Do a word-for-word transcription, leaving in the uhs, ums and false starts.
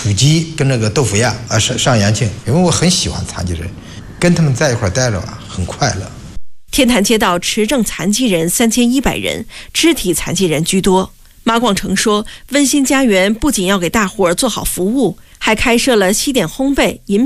土鸡跟那个豆腐鸭啊上上延庆，因为我很喜欢残疾人，跟他们在一块待着啊很快乐。 天坛街道持证残疾人三千一百人，肢体残疾人居多。马广成说，温馨家园不仅要给大伙儿做好服务，还开设了西点烘焙、饮